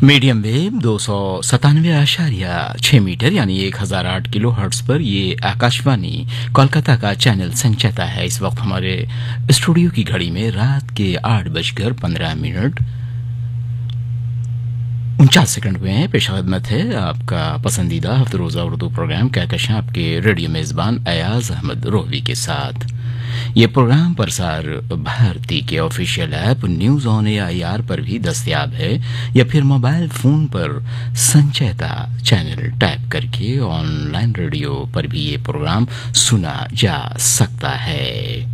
Medium wave 297.6 metre यानी 1008 kilo hertz पर ये आकाशवाणी कोलकाता का चैनल संचाता है। इस वक्त हमारे स्टूडियो की घड़ी में रात के 8:15 49 हुए हैं। पेश खिदमत है आपका पसंदीदा हफ्ते रोजा उर्दू प्रोग्राम कहकशां आपके रेडियो मेजबान अयाज अहमद रोहवी के साथ। ये प्रोग्राम प्रसार भारती के official app news on AIR पर भी दस्तयाब है या फिर मोबाइल फोन पर संचयता चैनल टाइप करके ऑनलाइन रेडियो पर भी ये प्रोग्राम सुना जा सकता है।